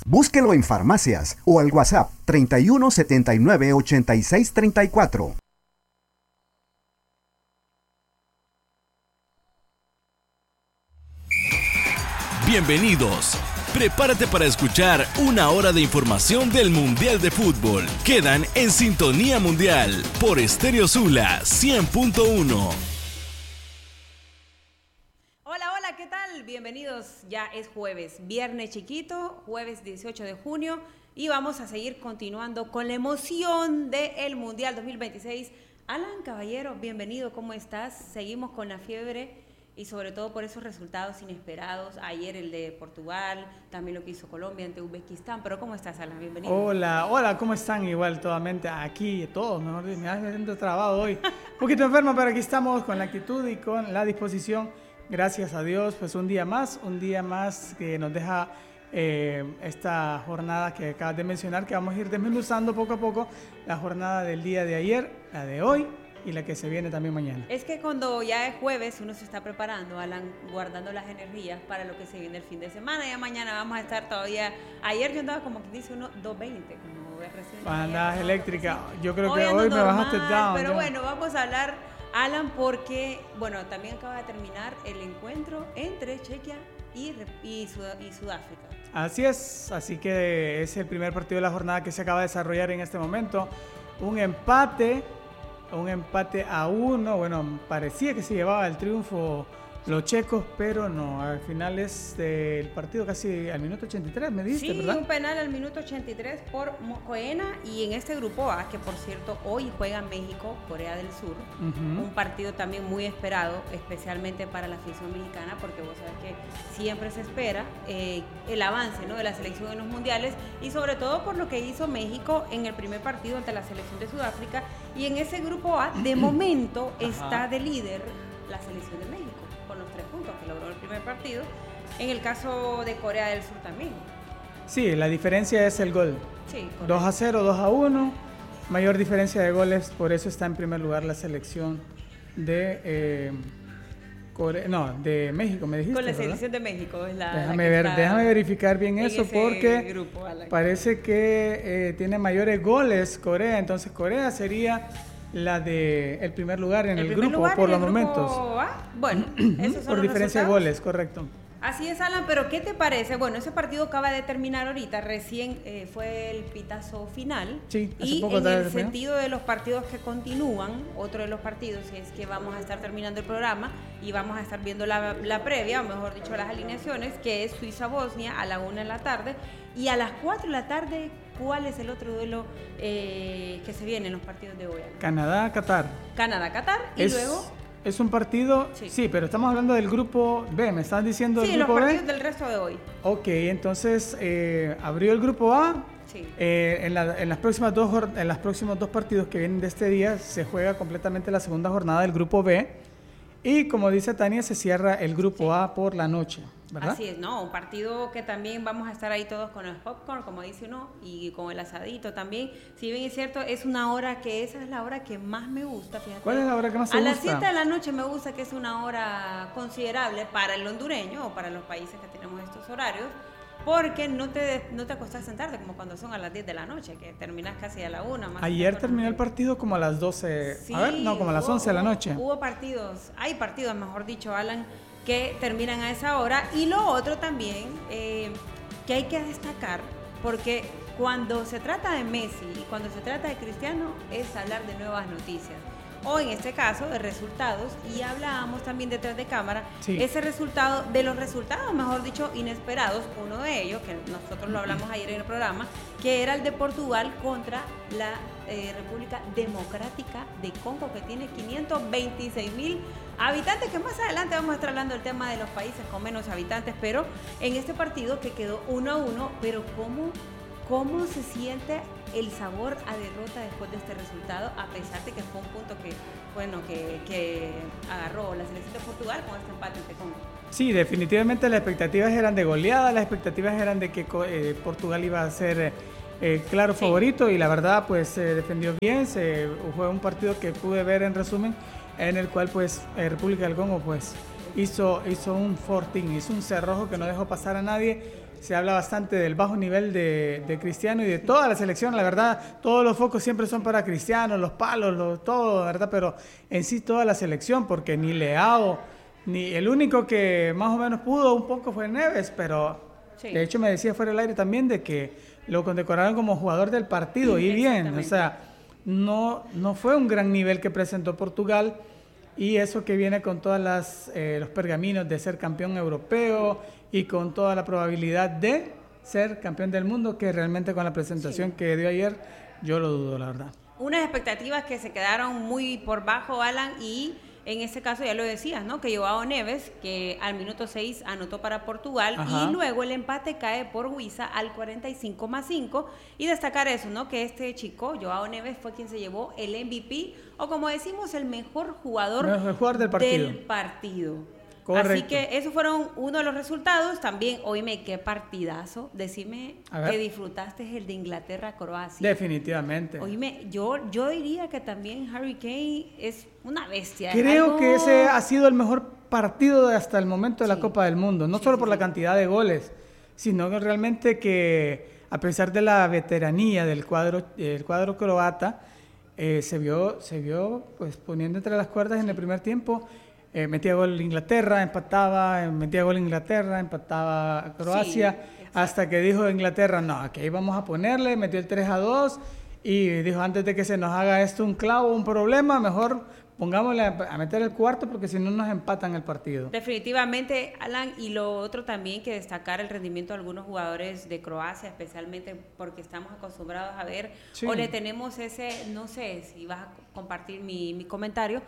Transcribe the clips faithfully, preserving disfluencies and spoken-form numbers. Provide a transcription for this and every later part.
Búsquelo en farmacias o al WhatsApp treinta y uno setenta y nueve ochenta y seis treinta y cuatro. Bienvenidos. Prepárate para escuchar una hora de información del Mundial de Fútbol. Quedan en Sintonía Mundial por Estéreo Sula cien punto uno. Hola, hola, ¿qué tal? Bienvenidos. Ya es jueves, viernes chiquito, jueves dieciocho de junio, y vamos a seguir continuando con la emoción del Mundial dos mil veintiséis. Alan Caballero, bienvenido, ¿cómo estás? Seguimos con la fiebre y sobre todo por esos resultados inesperados. Ayer el de Portugal, también lo que hizo Colombia ante Uzbekistán. Pero ¿cómo estás, Alan? Bienvenido. Hola, hola, ¿cómo están? Igual, totalmente aquí, todos, mejor dicho, me siento trabado hoy. Un poquito enfermo, pero aquí estamos con la actitud y con la disposición. Gracias a Dios, pues un día más, un día más que nos deja eh, esta jornada que acabas de mencionar, que vamos a ir desmenuzando poco a poco, la jornada del día de ayer, la de hoy, y la que se viene también mañana. Es que cuando ya es jueves uno se está preparando, Alan, guardando las energías para lo que se viene el fin de semana. Ya mañana vamos a estar todavía. Ayer yo andaba como que dice uno doscientos veinte, como ves recién. Andas eléctrica. Yo creo hoy que hoy me normal, bajaste down. Pero ya. bueno, vamos a hablar, Alan, porque bueno, también acaba de terminar el encuentro entre Chequia y, y, Sud y Sudáfrica. Así es, así que es el primer partido de la jornada que se acaba de desarrollar en este momento. Un empate. Un empate a uno, bueno, parecía que se llevaba el triunfo los checos, pero no, al final es del partido casi al minuto ochenta y tres, me diste, sí, ¿verdad? Sí, un penal al minuto ochenta y tres por Mokoena, y en este grupo A, que por cierto hoy juega México, Corea del Sur, uh-huh. Un partido también muy esperado, especialmente para la afición mexicana, porque vos sabés que siempre se espera eh, el avance, ¿no?, de la selección en los mundiales, y sobre todo por lo que hizo México en el primer partido ante la selección de Sudáfrica, y en ese grupo A, de momento, está de líder la selección de México, con los tres puntos que logró el primer partido. En el caso de Corea del Sur también. Sí, la diferencia es el gol. Sí, dos a cero, dos a uno, mayor diferencia de goles, por eso está en primer lugar la selección de eh, Corea, no, de México, me dijiste, con la ¿verdad? selección de México es la, déjame la que ver, está déjame verificar bien eso, porque grupo, parece que eh, tiene mayores goles Corea, entonces Corea sería la de el primer lugar en el, el grupo lugar por en los el momentos. A. Bueno, esos son por los diferencia resultados. de goles, correcto. Así es, Alan, pero ¿qué te parece? Bueno, ese partido acaba de terminar ahorita, recién eh, fue el pitazo final. Sí, hace y poco en el terminó. sentido de los partidos que continúan, otro de los partidos es que vamos a estar terminando el programa y vamos a estar viendo la, la previa, o mejor dicho, las alineaciones, que es Suiza-Bosnia a la una de la tarde, y a las cuatro de la tarde, ¿cuál es el otro duelo eh, que se viene en los partidos de hoy? Canadá-Qatar. Canadá-Qatar, y es... luego... Es un partido, sí. sí, pero estamos hablando del grupo B, ¿me estás diciendo sí, el grupo B? Sí, los partidos del resto de hoy. Ok, entonces eh, abrió el grupo A, sí. eh, en, la, en, las próximas dos, en los próximos dos partidos que vienen de este día se juega completamente la segunda jornada del grupo B, y como dice Tania, se cierra el grupo sí. A por la noche, ¿verdad? Así es, ¿no? Un partido que también vamos a estar ahí todos con el popcorn, como dice uno, y con el asadito también. Si bien es cierto, es una hora que esa es la hora que más me gusta, fíjate. ¿Cuál es la hora que más te a gusta? A las siete de la noche me gusta, que es una hora considerable para el hondureño o para los países que tenemos estos horarios, porque no te, no te acostás tan tarde como cuando son a las diez de la noche, que terminas casi a la una. Más Ayer terminó el partido como a las doce, sí, a ver, no, como a las hubo, once de la noche. Hubo, hubo partidos, hay partidos, mejor dicho, Alan, que terminan a esa hora. Y lo otro también eh, que hay que destacar, porque cuando se trata de Messi y cuando se trata de Cristiano es hablar de nuevas noticias, o en este caso de resultados, y hablábamos también detrás de cámara, sí. ese resultado, de los resultados, mejor dicho, inesperados, uno de ellos, que nosotros lo hablamos ayer en el programa, que era el de Portugal contra la eh, República Democrática de Congo, que tiene quinientos veintiséis mil habitantes, que más adelante vamos a estar hablando del tema de los países con menos habitantes, pero en este partido que quedó uno a uno, pero cómo, cómo se siente el sabor a derrota después de este resultado, a pesar de que fue un punto que, bueno, que, que agarró la selección de Portugal con este empate ante Congo. Sí, definitivamente las expectativas eran de goleada, las expectativas eran de que eh, Portugal iba a ser eh, claro sí. favorito, y la verdad pues se eh, defendió bien, se, fue un partido que pude ver en resumen, en el cual pues eh, República del Congo pues hizo, hizo un fortín, hizo un cerrojo que no dejó pasar a nadie, se habla bastante del bajo nivel de, de Cristiano y de toda la selección, la verdad, todos los focos siempre son para Cristiano, los palos, los, todo, ¿verdad? Pero en sí toda la selección, porque ni Leao, ni el único que más o menos pudo un poco fue Neves, pero sí. De hecho me decía fuera del aire también de que lo condecoraron como jugador del partido, sí, y bien, o sea, no, no fue un gran nivel que presentó Portugal, y eso que viene con todas las eh, los pergaminos de ser campeón europeo y con toda la probabilidad de ser campeón del mundo, que realmente con la presentación sí. que dio ayer, yo lo dudo, la verdad. Unas expectativas que se quedaron muy por bajo, Alan, y en este caso ya lo decías, ¿no? Que Joao Neves, que al minuto seis anotó para Portugal, ajá, y luego el empate cae por Huiza al cuarenta y cinco más cinco, y destacar eso, ¿no? Que este chico, Joao Neves, fue quien se llevó el M V P, o como decimos, el mejor jugador, el mejor jugador del partido. Del partido. Correcto. Así que esos fueron uno de los resultados. También, oíme, qué partidazo. Decime que disfrutaste el de Inglaterra-Croacia. Definitivamente. Oíme, yo, yo diría que también Harry Kane es una bestia. Creo algo... que ese ha sido el mejor partido de hasta el momento de la sí. Copa del Mundo. No sí, solo sí, por sí. la cantidad de goles, sino que realmente que a pesar de la veteranía del cuadro, del cuadro croata, eh, se vio, se vio pues poniendo entre las cuerdas en el primer tiempo. Eh, metía gol Inglaterra, empataba, eh, metía gol Inglaterra, empataba Croacia, sí, hasta que dijo Inglaterra, no, aquí vamos a ponerle, metió el tres a dos y dijo, antes de que se nos haga esto un clavo, un problema, mejor pongámosle a, a meter el cuarto porque si no nos empatan el partido. Definitivamente, Alan, y lo otro también que destacar el rendimiento de algunos jugadores de Croacia, especialmente porque estamos acostumbrados a ver, sí. o le tenemos ese, no sé si vas a compartir mi, mi comentario,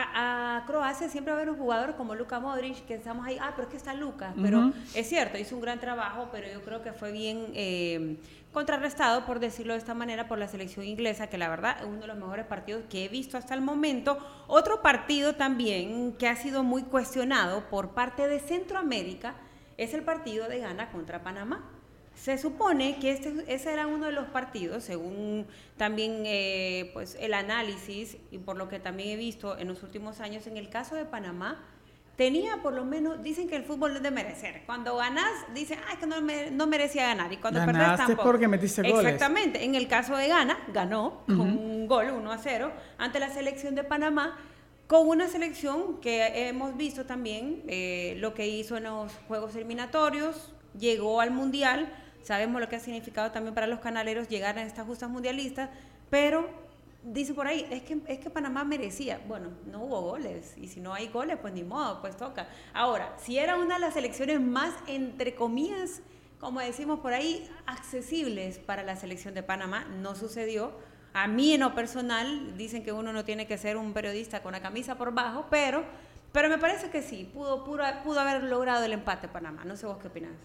a, a Croacia siempre va a haber un jugador como Luka Modric, que estamos ahí, ah, pero es que está Luka, uh-huh. pero es cierto, hizo un gran trabajo, pero yo creo que fue bien eh, contrarrestado, por decirlo de esta manera, por la selección inglesa, que la verdad es uno de los mejores partidos que he visto hasta el momento. Otro partido también que ha sido muy cuestionado por parte de Centroamérica es el partido de Ghana contra Panamá. Se supone que este, ese era uno de los partidos, según también eh, pues el análisis y por lo que también he visto en los últimos años, en el caso de Panamá, tenía por lo menos, dicen que el fútbol es de merecer. Cuando ganás, dicen, ay, que no, me, no merecía ganar. Y cuando Ganaste perdés tampoco. Porque metiste goles. Exactamente. En el caso de Ghana, ganó uh-huh. con un gol uno a cero ante la selección de Panamá, con una selección que hemos visto también eh, lo que hizo en los juegos eliminatorios, llegó al Mundial, sabemos lo que ha significado también para los canaleros llegar a estas justas mundialistas, pero dice por ahí, es que, es que Panamá merecía. Bueno, no hubo goles, y si no hay goles, pues ni modo, pues toca. Ahora, si era una de las selecciones más, entre comillas, como decimos por ahí, accesibles para la selección de Panamá, no sucedió. A mí, en lo personal, dicen que uno no tiene que ser un periodista con la camisa por bajo, pero, pero me parece que sí, pudo, pudo, pudo haber logrado el empate Panamá. No sé vos qué opinás.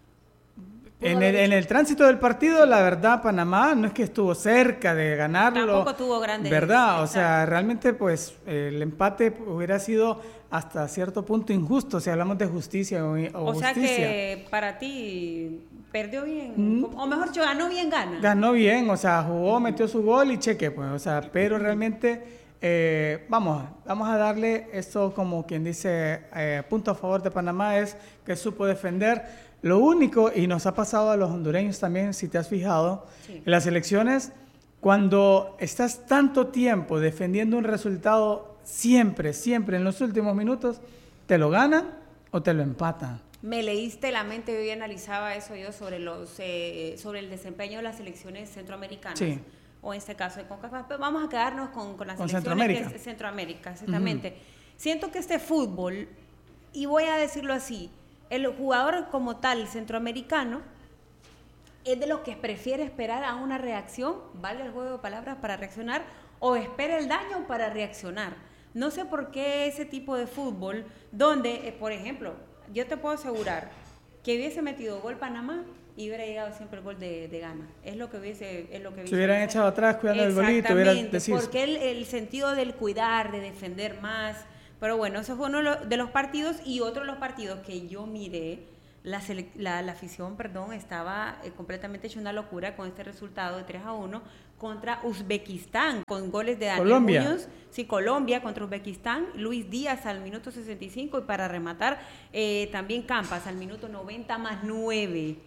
En el, en el tránsito del partido, la verdad, Panamá no es que estuvo cerca de ganarlo. Tampoco tuvo grandes. ¿Verdad? O sea, realmente, pues, el empate hubiera sido hasta cierto punto injusto, si hablamos de justicia o, o, o sea justicia. que para ti perdió bien, mm. o mejor dicho, ganó bien, gana. Ganó bien, o sea, jugó, metió su gol y cheque, pues, o sea, pero realmente, eh, vamos, vamos a darle esto como quien dice, eh, punto a favor de Panamá es que supo defender. Lo único, y nos ha pasado a los hondureños también, si te has fijado, sí. en las elecciones, cuando estás tanto tiempo defendiendo un resultado, siempre, siempre en los últimos minutos, te lo ganan o te lo empatan. Me leíste la mente, hoy analizaba eso yo sobre, los, eh, sobre el desempeño de las selecciones centroamericanas. Sí. O en este caso de CONCACAF, pero vamos a quedarnos con, con las con selecciones Centroamérica. de Centroamérica, exactamente. Uh-huh. Siento que este fútbol, y voy a decirlo así, el jugador como tal centroamericano es de los que prefiere esperar a una reacción, vale el juego de palabras, para reaccionar, o espera el daño para reaccionar. No sé por qué ese tipo de fútbol, donde, eh, por ejemplo, yo te puedo asegurar que hubiese metido gol Panamá y hubiera llegado siempre el gol de, de Ghana. Es lo que hubiese... Es lo que se hubieran echado atrás cuidando el golito, hubiera decidido. Porque el, el sentido del cuidar, de defender más... Pero bueno, eso fue uno de los partidos, y otro de los partidos que yo miré, la, la, la afición, perdón, estaba eh, completamente hecha una locura con este resultado de tres a uno contra Uzbekistán, con goles de Daniel Colombia. Muñoz. Sí, Colombia contra Uzbekistán, Luis Díaz al minuto sesenta y cinco, y para rematar eh, también Campas al minuto noventa más nueve.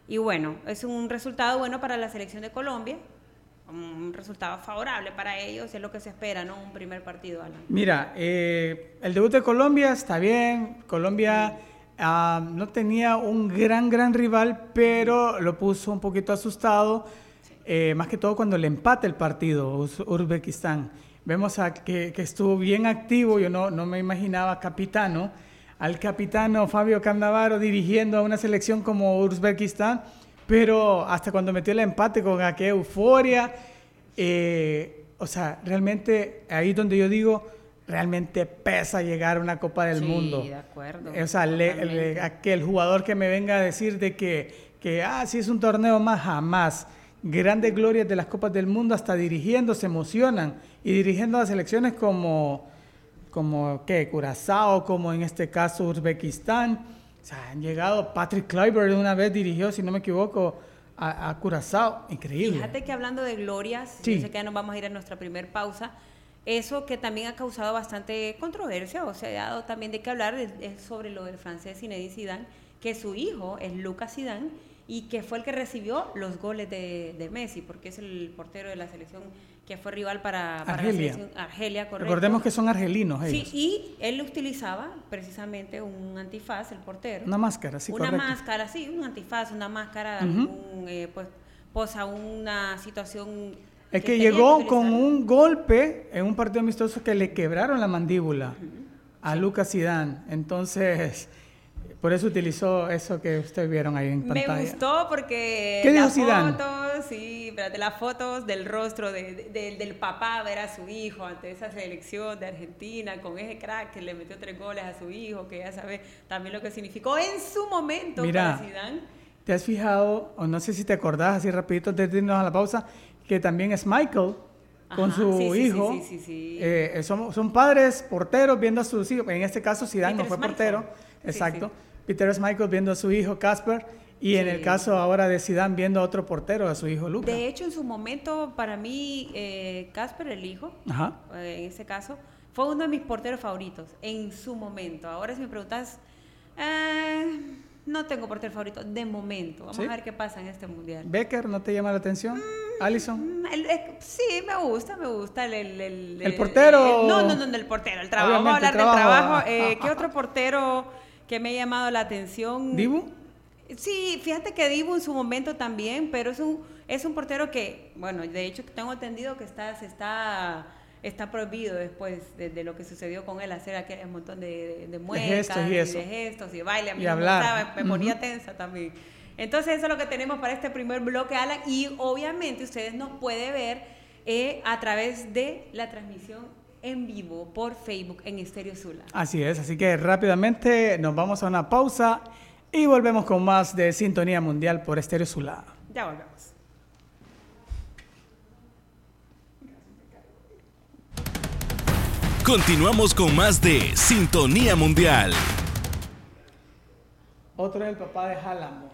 Y bueno, es un resultado bueno para la selección de Colombia, un resultado favorable para ellos, es lo que se espera, ¿no? Un primer partido, Alan. Mira, eh, el debut de Colombia está bien. Colombia sí. uh, no tenía un gran, gran rival, pero lo puso un poquito asustado, sí. eh, más que todo cuando le empata el partido, Uzbekistán. Vemos a que, que estuvo bien activo, yo no, no me imaginaba capitano, al capitano Fabio Cannavaro dirigiendo a una selección como Uzbekistán, pero hasta cuando metió el empate con aquella euforia, eh, o sea, realmente ahí es donde yo digo, realmente pesa llegar a una Copa del sí, Mundo. Sí, de acuerdo. O sea, le, le, aquel jugador que me venga a decir de que, que ah, sí es un torneo más, jamás. Grandes glorias de las Copas del Mundo, hasta dirigiendo se emocionan, y dirigiendo a selecciones como, como ¿qué? Curazao, como en este caso Uzbekistán. O sea, han llegado, Patrick Kluivert una vez dirigió, si no me equivoco, a, a Curazao. Increíble. Fíjate que hablando de glorias, sí. yo sé que ya nos vamos a ir a nuestra primer pausa, eso que también ha causado bastante controversia, o sea, ha dado también de qué hablar, es, es sobre lo del francés Zinedine Zidane, que su hijo es Lucas Zidane, y que fue el que recibió los goles de, de Messi, porque es el portero de la selección que fue rival para, para Argelia. la selección Argelia, correcto. Recordemos que son argelinos ellos. Sí, y él utilizaba precisamente un antifaz, el portero. Una máscara, sí, Una correcto. máscara, sí, un antifaz, una máscara, Uh-huh. un, eh, pues, posa una situación... Es que, que tenía llegó que con un golpe en un partido amistoso que le quebraron la mandíbula uh-huh. a sí. Lucas Zidane. Entonces... Por eso utilizó eso que ustedes vieron ahí en pantalla. Me gustó porque ¿Qué dijo las Zidane? fotos, sí, espérate, las fotos del rostro de, de, de, del papá ver a su hijo ante esa selección de Argentina con ese crack que le metió tres goles a su hijo, que ya sabe también lo que significó en su momento. Mira, para Zidane. ¿Te has fijado, o no sé si te acordás así rapidito antes de irnos a la pausa, que también es Michael con Ajá, su sí, sí, hijo? Sí, sí, sí, sí. Eh, son, son padres porteros viendo a sus hijos. En este caso Zidane Peter no fue Schmeichel. portero, exacto. Sí, sí. Peter Schmeichel viendo a su hijo Casper, y sí. en el caso ahora de Zidane viendo a otro portero, a su hijo Lucas. De hecho, en su momento, para mí, eh, Casper, el hijo, Ajá. Eh, en ese caso, fue uno de mis porteros favoritos, en su momento. Ahora si me preguntas, eh, no tengo portero favorito, de momento. Vamos ¿Sí? a ver qué pasa en este mundial. ¿Becker no te llama la atención? Mm, ¿Alisson? El, el, sí, me gusta, me gusta. El, el, el, ¿El portero? El, no, no, no, el portero, el trabajo. Vamos a hablar trabajo. del trabajo. Eh, ¿Qué otro portero que me ha llamado la atención? ¿Dibu? Sí, fíjate que Dibu en su momento también, pero es un, es un portero que, bueno, de hecho tengo entendido que está, se está, está prohibido después de, de lo que sucedió con él hacer aquel montón de, de, de muecas, de gestos y, y eso. de gestos y baile, a mí y me, hablar. gustaba, me uh-huh. ponía tensa también. Entonces eso es lo que tenemos para este primer bloque, Alan, y obviamente ustedes nos pueden ver eh, a través de la transmisión en vivo por Facebook en Estéreo Sula. Así es, así que rápidamente nos vamos a una pausa y volvemos con más de Sintonía Mundial por Estéreo Sula. Ya volvemos. Continuamos con más de Sintonía Mundial. Otro es el papá de Haaland.